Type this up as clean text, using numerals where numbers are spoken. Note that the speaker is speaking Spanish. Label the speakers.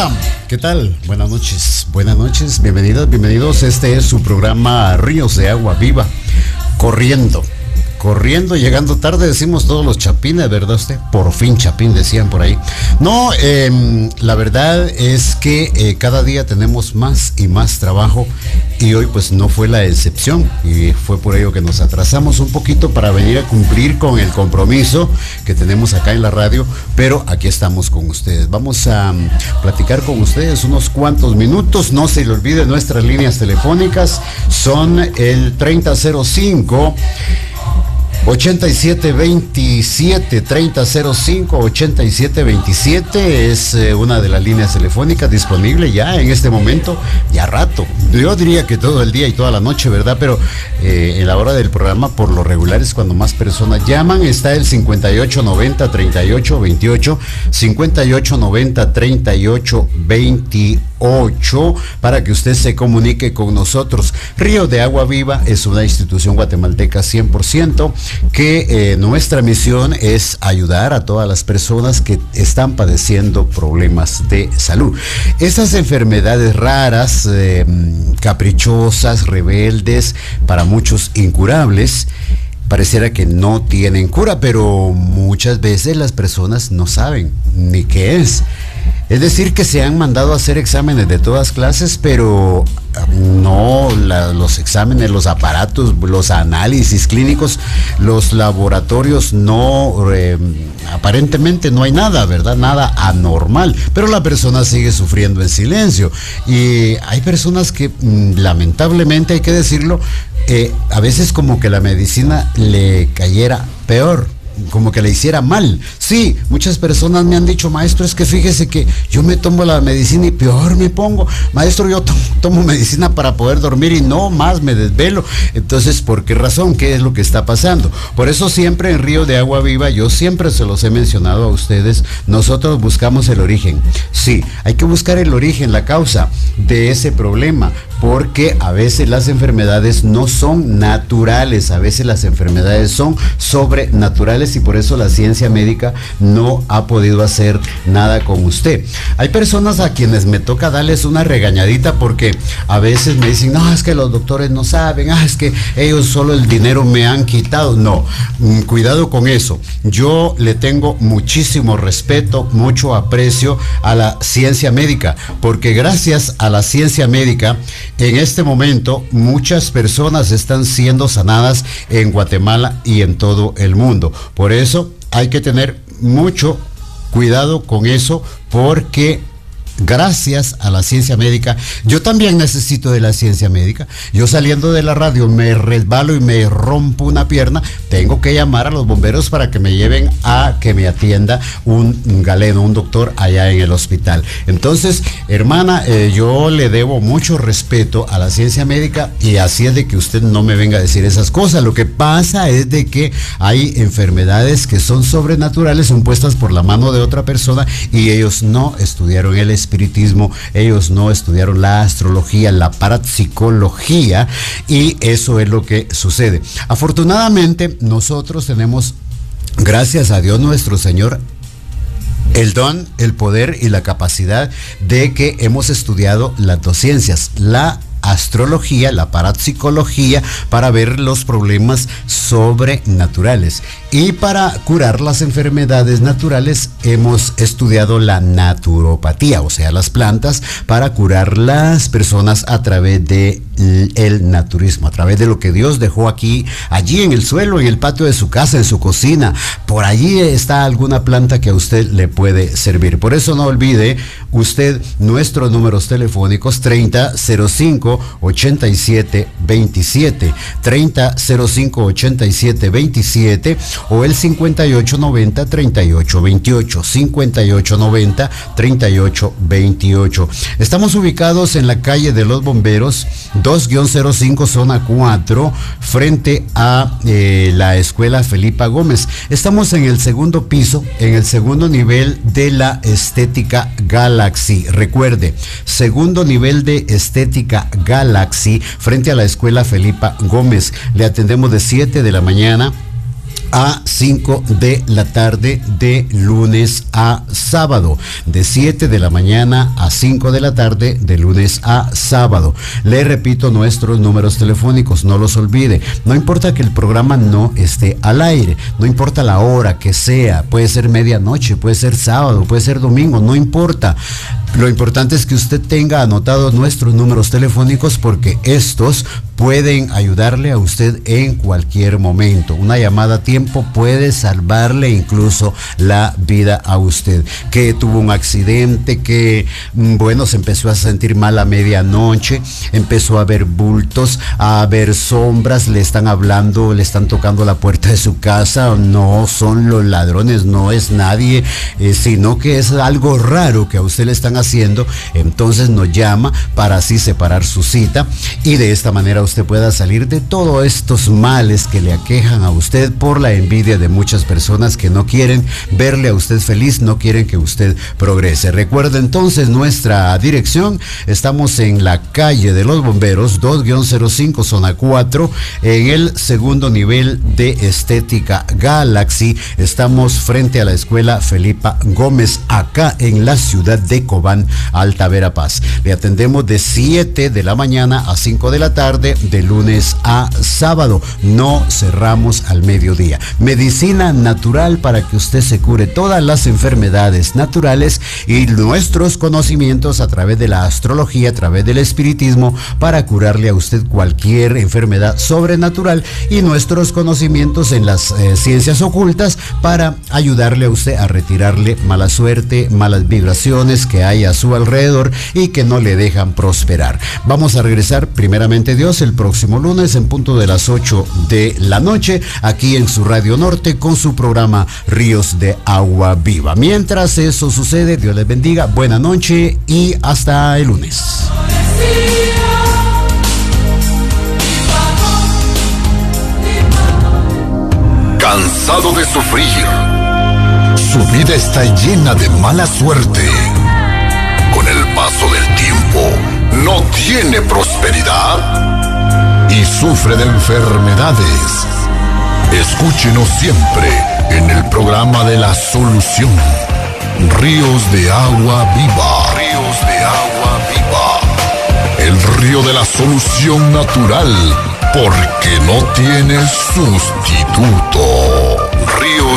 Speaker 1: Hola, ¿qué tal? Buenas noches, bienvenidos. Este es su programa Ríos de Agua Viva. Corriendo, llegando tarde, decimos todos los chapines, ¿verdad usted? Por fin chapín, decían por ahí. No, la verdad es que cada día tenemos más y más trabajo y hoy pues no fue la excepción y fue por ello que nos atrasamos un poquito para venir a cumplir con el compromiso que tenemos acá en la radio, pero aquí estamos con ustedes. Vamos a platicar con ustedes unos cuantos minutos, no se le olvide nuestras líneas telefónicas, son el 3005 8727 3005 8727 es una de las líneas telefónicas disponible ya en este momento, ya rato, yo diría que todo el día y toda la noche, ¿verdad? Pero en la hora del programa por lo regular es cuando más personas llaman. Está el 5890 3828 5890 3828 para que usted se comunique con nosotros. Río de Agua Viva es una institución guatemalteca 100%, que nuestra misión es ayudar a todas las personas que están padeciendo problemas de salud. Esas enfermedades raras, caprichosas, rebeldes, para muchos incurables, pareciera que no tienen cura, pero muchas veces las personas no saben ni qué es. Es decir, que se han mandado a hacer exámenes de todas clases, pero no los exámenes, los aparatos, los análisis clínicos, los laboratorios, no, aparentemente no hay nada, ¿verdad? Nada anormal, pero la persona sigue sufriendo en silencio. Y hay personas que, lamentablemente hay que decirlo, a veces como que la medicina le cayera peor, como que le hiciera mal. Sí, muchas personas me han dicho: maestro, es que fíjese que yo me tomo la medicina y peor me pongo. Maestro, yo tomo medicina para poder dormir y no más me desvelo. Entonces, ¿por qué razón? ¿Qué es lo que está pasando? Por eso siempre en Río de Agua Viva, yo siempre se los he mencionado a ustedes, nosotros buscamos el origen. Sí, hay que buscar el origen, la causa de ese problema, porque a veces las enfermedades no son naturales, a veces las enfermedades son sobrenaturales, y por eso la ciencia médica no ha podido hacer nada con usted. Hay personas a quienes me toca darles una regañadita porque a veces me dicen: no, es que los doctores no saben, es que ellos solo el dinero me han quitado. No, cuidado con eso. Yo le tengo muchísimo respeto, mucho aprecio a la ciencia médica, porque gracias a la ciencia médica en este momento muchas personas están siendo sanadas en Guatemala y en todo el mundo. Por eso hay que tener mucho cuidado con eso, porque gracias a la ciencia médica, yo también necesito de la ciencia médica. Yo saliendo de la radio me resbalo y me rompo una pierna, tengo que llamar a los bomberos para que me lleven a que me atienda un galeno, un doctor allá en el hospital. Entonces, hermana, yo le debo mucho respeto a la ciencia médica, y así es de que usted no me venga a decir esas cosas. Lo que pasa es de que hay enfermedades que son sobrenaturales, son puestas por la mano de otra persona, y ellos no estudiaron el espiritismo, ellos no estudiaron la astrología, la parapsicología, y eso es lo que sucede. Afortunadamente nosotros tenemos, gracias a Dios nuestro Señor, el don, el poder y la capacidad de que hemos estudiado las dos ciencias, la astrología, la parapsicología, para ver los problemas sobrenaturales, y para curar las enfermedades naturales hemos estudiado la naturopatía, o sea, las plantas, para curar las personas a través de el naturismo, a través de lo que Dios dejó aquí, allí en el suelo, en el patio de su casa, en su cocina. Por allí está alguna planta que a usted le puede servir. Por eso no olvide usted nuestros números telefónicos: 3005-8727, 3005-8727, o el 5890-3828, 5890-3828. Estamos ubicados en la calle de los Bomberos, 2-05, zona 4, frente a la escuela Felipa Gómez. Estamos en el segundo piso, en el segundo nivel de la Estética Galaxy. Recuerde, segundo nivel de Estética Galaxy, frente a la escuela Felipa Gómez. Le atendemos de 7 de la mañana a 5 de la tarde de lunes a sábado, de 7 de la mañana a 5 de la tarde de lunes a sábado. Le repito nuestros números telefónicos, no los olvide. No importa que el programa no esté al aire, no importa la hora que sea, puede ser medianoche, puede ser sábado, puede ser domingo, no importa. Lo importante es que usted tenga anotados nuestros números telefónicos, porque estos pueden ayudarle a usted en cualquier momento. Una llamada a tiempo puede salvarle incluso la vida a usted. Que tuvo un accidente, que se empezó a sentir mal a medianoche, empezó a ver bultos, a ver sombras, le están hablando, le están tocando la puerta de su casa. No son los ladrones, no es nadie, sino que es algo raro que a usted le están haciendo. Entonces nos llama para así separar su cita, y de esta manera usted pueda salir de todos estos males que le aquejan a usted por la envidia de muchas personas que no quieren verle a usted feliz, no quieren que usted progrese. Recuerde entonces nuestra dirección: estamos en la calle de los Bomberos 2-05 zona 4, en el segundo nivel de Estética Galaxy. Estamos frente a la escuela Felipa Gómez, acá en la ciudad de Cobán, Alta Verapaz. Le atendemos de 7 de la mañana a 5 de la tarde de lunes a sábado. No cerramos al mediodía. Medicina natural para que usted se cure todas las enfermedades naturales, y nuestros conocimientos a través de la astrología, a través del espiritismo, para curarle a usted cualquier enfermedad sobrenatural, y nuestros conocimientos en las ciencias ocultas para ayudarle a usted a retirarle mala suerte, malas vibraciones que hay a su alrededor y que no le dejan prosperar. Vamos a regresar, primeramente Dios, el próximo lunes en punto de las 8 de la noche, aquí en su Radio Norte, con su programa Ríos de Agua Viva. Mientras eso sucede, Dios les bendiga, buena noche y hasta el lunes.
Speaker 2: ¿Cansado de sufrir? Su vida está llena de mala suerte. Con el paso del tiempo, no tiene prosperidad y sufre de enfermedades. Escúchenos siempre en el programa de la solución. Ríos de Agua Viva. Ríos de Agua Viva. El río de la solución natural, porque no tiene sustituto. Ríos